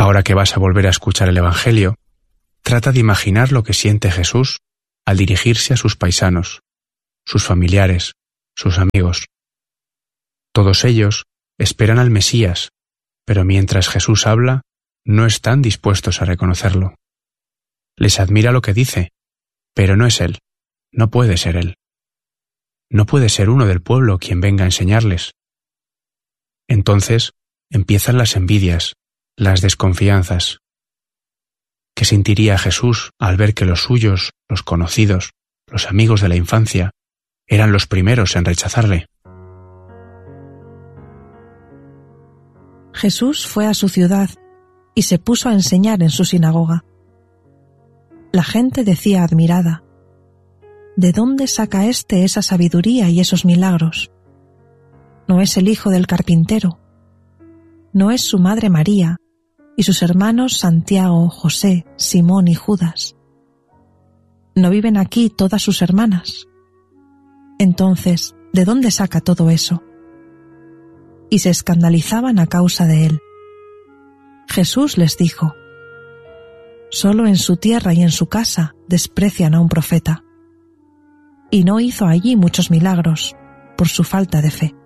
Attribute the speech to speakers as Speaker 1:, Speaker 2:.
Speaker 1: Ahora que vas a volver a escuchar el Evangelio, trata de imaginar lo que siente Jesús al dirigirse a sus paisanos, sus familiares, sus amigos. Todos ellos esperan al Mesías, pero mientras Jesús habla, no están dispuestos a reconocerlo. Les admira lo que dice, pero no es Él, no puede ser Él. No puede ser uno del pueblo quien venga a enseñarles. Entonces empiezan las envidias, las desconfianzas. ¿Qué sentiría Jesús al ver que los suyos, los conocidos, los amigos de la infancia, eran los primeros en rechazarle?
Speaker 2: Jesús fue a su ciudad y se puso a enseñar en su sinagoga. La gente decía admirada: ¿de dónde saca éste esa sabiduría y esos milagros? ¿No es el hijo del carpintero? ¿No es su madre María y sus hermanos Santiago, José, Simón y Judas? ¿No viven aquí todas sus hermanas? Entonces, ¿de dónde saca todo eso? Y se escandalizaban a causa de él. Jesús les dijo: solo en su tierra y en su casa desprecian a un profeta. Y no hizo allí muchos milagros por su falta de fe.